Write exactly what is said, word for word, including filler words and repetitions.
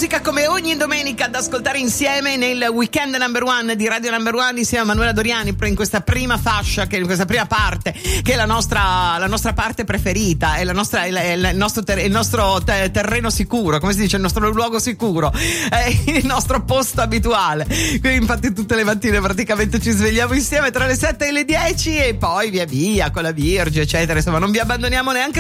musica come ogni domenica ad ascoltare insieme nel weekend number one di Radio Number One insieme a Manuela Doriani in questa prima fascia, che in questa prima parte, che è la nostra, la nostra parte preferita, è la nostra, è il nostro, ter, il nostro terreno sicuro, come si dice, il nostro luogo sicuro, è il nostro posto abituale. Qui infatti tutte le mattine praticamente ci svegliamo insieme tra le sette e le dieci e poi via via con la Virge eccetera, insomma non vi abbandoniamo neanche